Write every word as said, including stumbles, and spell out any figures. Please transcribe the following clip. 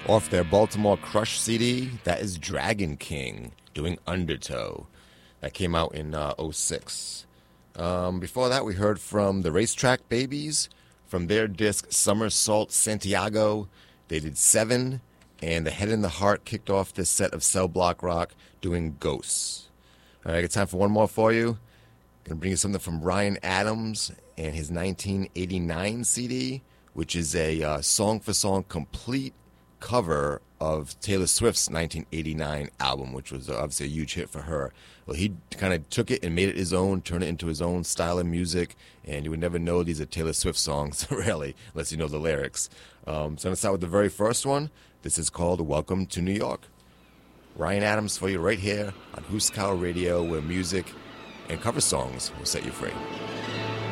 Off their Baltimore Crush C D, that is Dragon King doing Undertow. That came out in uh, oh six. Um, before that, we heard from the Racetrack Babies from their disc Somersault Santiago. They did Seven, and The Head and the Heart kicked off this set of Cell Block Rock doing Ghosts. All right, I got time for one more for you. Going to bring you something from Ryan Adams and his nineteen eighty-nine C D, which is a uh, song-for-song complete cover of Taylor Swift's nineteen eighty-nine album, which was obviously a huge hit for her. Well, he kind of took it and made it his own, turned it into his own style of music, and you would never know these are Taylor Swift songs, really, unless you know the lyrics. Um, so I'm going to start with the very first one. This is called Welcome to New York. Ryan Adams for you right here on Huskow Radio, where music and cover songs will set you free.